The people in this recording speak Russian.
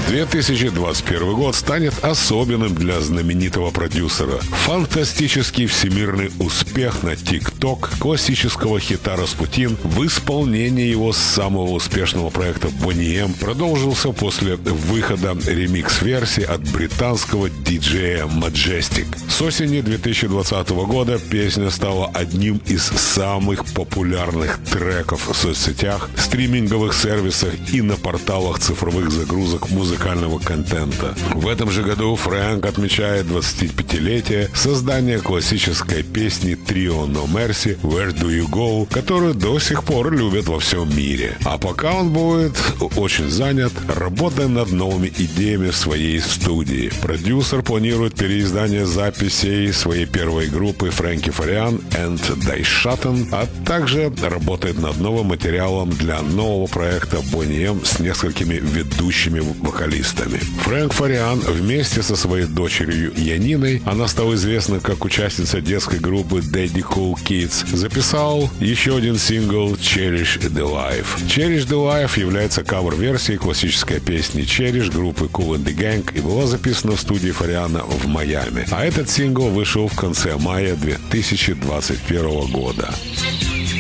2021 год станет особенным для знаменитого продюсера. Фантастический всемирный успех на TikTok классического хита «Распутин» в исполнении его самого успешного проекта Boney M продолжился после выхода ремикс-версии от британского диджея Majestic. С осени 2020 года песня стала одним из самых популярных треков в соцсетях, стриминговых сервисах и на порталах цифровых загрузок музыкального контента. В этом же году Фрэнк отмечает 25-летие создания классической песни трио No Mercy «Where Do You Go», которую до сих пор любят во всем мире. А пока он будет очень занят, работая над новыми идеями в своей студии. Продюсер планирует переиздание записей своей первой группы Frankie Farian and Die Schatten, а также работает над новым материалом для нового проекта Boney M с несколькими ведущими вокалистами. Фрэнк Фариан вместе со своей дочерью Яниной, она стала известна как участница детской группы Daddy Cool Kids, записал еще один сингл Cherish the Life. Cherish the Life является кавер-версией классической песни Cherish группы Kool and the Gang и была записана в студии Фариана в Майами. А этот сингл вышел в конце мая 2021 года.